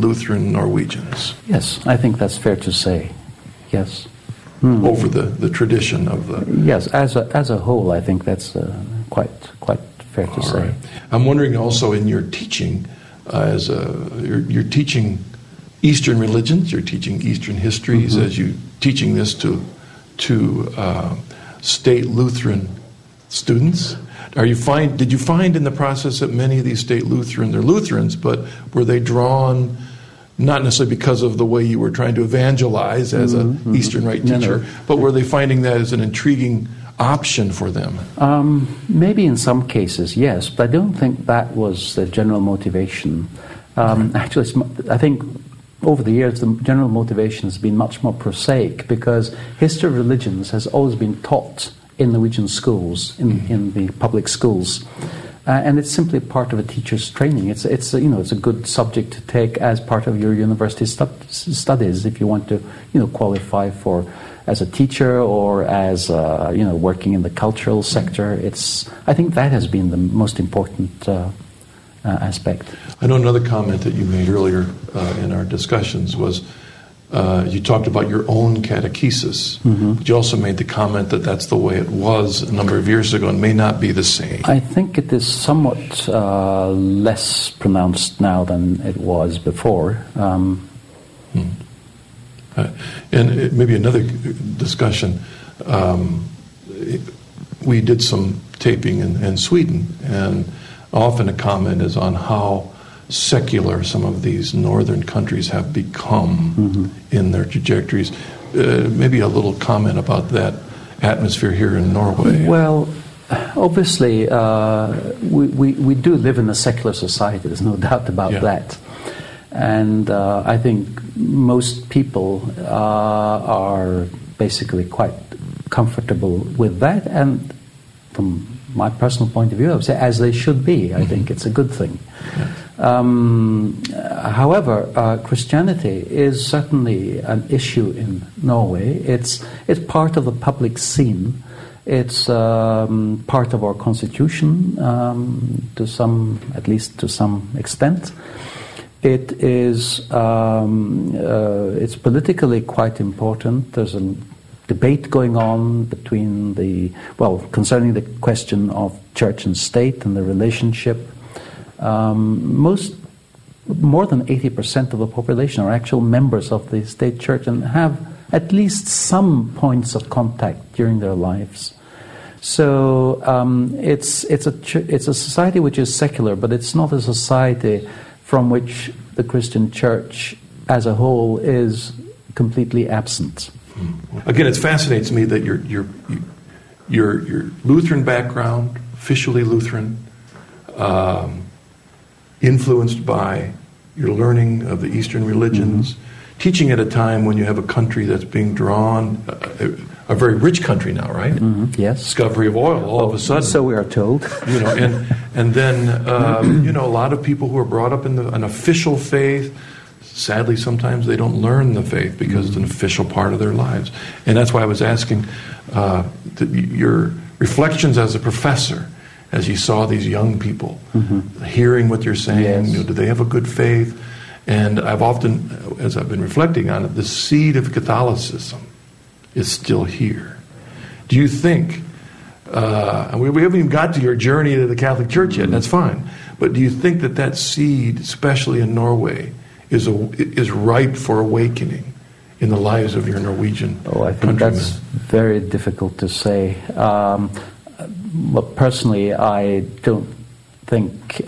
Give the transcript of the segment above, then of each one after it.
Lutheran Norwegians. Yes, I think that's fair to say. Yes. Over the tradition of the... Yes, as a whole, I think that's quite fair to say. Right. I'm wondering also in your teaching, you're teaching Eastern religions, you're teaching Eastern histories, as you teaching this to state Lutheran students. Did you find in the process that many of these state Lutheran, they're Lutherans, but were they drawn not necessarily because of the way you were trying to evangelize as an Eastern Rite teacher, but were they finding that as an intriguing option for them? Maybe in some cases, yes, but I don't think that was the general motivation. Actually, I think over the years, the general motivation has been much more prosaic because history of religions has always been taught in Norwegian schools, in the public schools. And it's simply part of a teacher's training. It's a good subject to take as part of your university studies if you want to qualify for as a teacher or as working in the cultural sector. I think that has been the most important aspect. I know another comment that you made earlier in our discussions was you talked about your own catechesis, but you also made the comment that that's the way it was a number of years ago and may not be the same. I think it is somewhat less pronounced now than it was before. And maybe another discussion, we did some taping in Sweden, and often a comment is on how secular some of these northern countries have become in their trajectories. Maybe a little comment about that atmosphere here in Norway. Well, obviously, we do live in a secular society, there's no doubt about that. And I think most people are basically quite comfortable with that, and from my personal point of view, I would say as they should be. I think it's a good thing. However, Christianity is certainly an issue in Norway. It's part of the public scene. It's part of our constitution at least to some extent. It is it's politically quite important. There's a debate going on concerning the question of church and state and the relationship. More than 80% of the population are actual members of the state church and have at least some points of contact during their lives. So it's a society which is secular, but it's not a society from which the Christian church as a whole is completely absent. Again, it fascinates me that your Lutheran background, officially Lutheran, influenced by your learning of the Eastern religions, teaching at a time when you have a country that's being drawn, a very rich country now, right? Yes. Discovery of oil all of a sudden. So we are told. And then a lot of people who are brought up in an official faith, sadly sometimes they don't learn the faith because it's an official part of their lives. And that's why I was asking your reflections as a professor, as you saw these young people, hearing what you're saying, do they have a good faith? And I've often, as I've been reflecting on it, the seed of Catholicism is still here. Do you think, we haven't even got to your journey to the Catholic Church yet, and that's fine, but do you think that seed, especially in Norway, is ripe for awakening in the lives of your Norwegian countrymen? I think that's very difficult to say. But personally, I don't think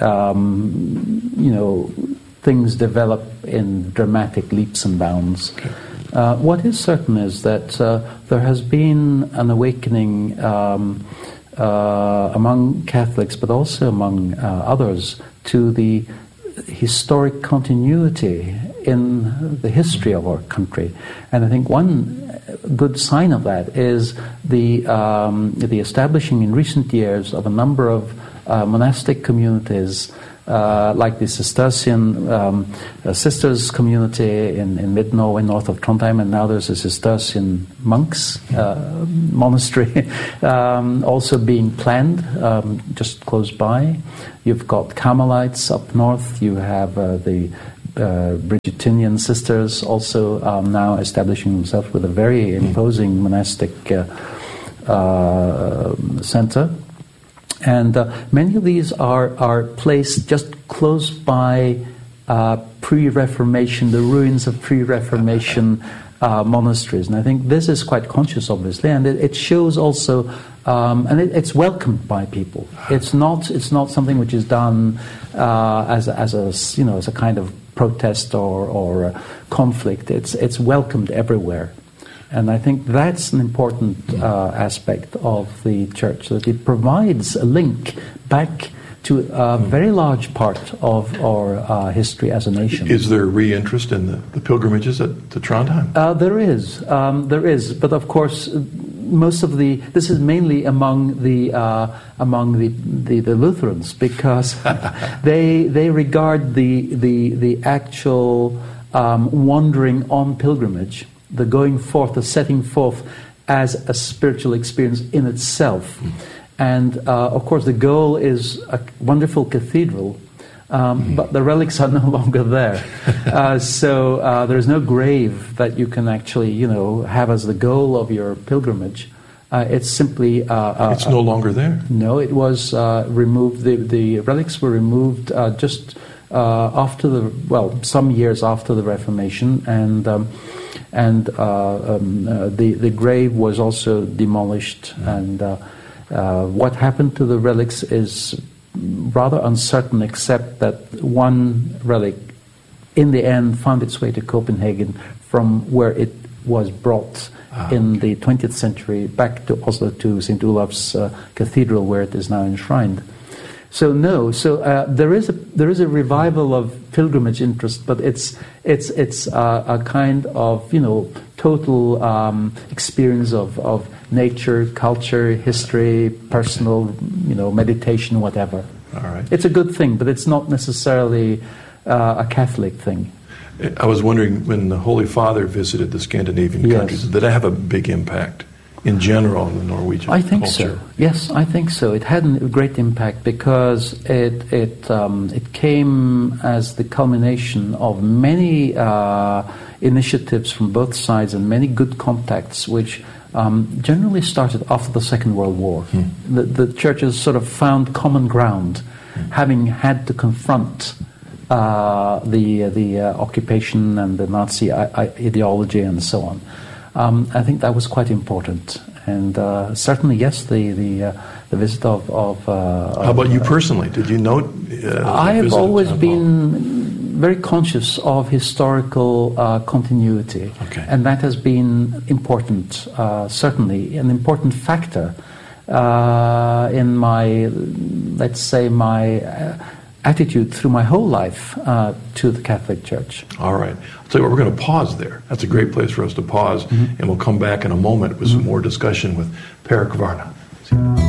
things develop in dramatic leaps and bounds. Okay. What is certain is that there has been an awakening among Catholics, but also among others, to the historic continuity in the history of our country. And I think one good sign of that is the establishing in recent years of a number of monastic communities, like the Cistercian sisters community in mid-Norway, north of Trondheim, and now there's a Cistercian monks monastery also being planned just close by. You've got Carmelites up north. You have the Brigittinian sisters also now establishing themselves with a very imposing monastic center. And many of these are placed just close by pre-Reformation, the ruins of pre-Reformation monasteries. And I think this is quite conscious, obviously, and it shows also, and it's welcomed by people. It's not something which is done as a kind of protest or conflict. It's welcomed everywhere. And I think that's an important aspect of the church, that it provides a link back to a very large part of our history as a nation. Is there re-interest in the pilgrimages to Trondheim? There is, but of course, most of this is mainly among the Lutherans, because they regard the actual wandering on pilgrimage, the going forth, the setting forth, as a spiritual experience in itself. And of course, the goal is a wonderful cathedral, but the relics are no longer there. So there is no grave that you can actually, have as the goal of your pilgrimage. It's simply it's no longer there. No, it was removed. The relics were removed just after some years after the Reformation, and the grave was also demolished. And what happened to the relics is rather uncertain, except that one relic in the end found its way to Copenhagen, from where it was brought in the 20th century back to Oslo, to St. Olav's Cathedral, where it is now enshrined. So there is a revival of pilgrimage interest, but it's a kind of total experience of nature, culture, history, personal meditation, whatever. All right. It's a good thing, but it's not necessarily a Catholic thing. I was wondering, when the Holy Father visited the Scandinavian countries, did it have a big impact in general on the Norwegian culture? I think so. Yes, I think so. It had a great impact because it came as the culmination of many initiatives from both sides and many good contacts, which generally started after the Second World War. The churches sort of found common ground, having had to confront the occupation and the Nazi ideology and so on. I think that was quite important, and certainly, yes, the visit of How about you personally? Did you note? I have always been very conscious of historical continuity, and that has been important. Certainly, an important factor in my, let's say, my attitude through my whole life to the Catholic Church. All right. I'll tell you what, we're going to pause there. That's a great place for us to pause, and we'll come back in a moment with some more discussion with Per Kvarne.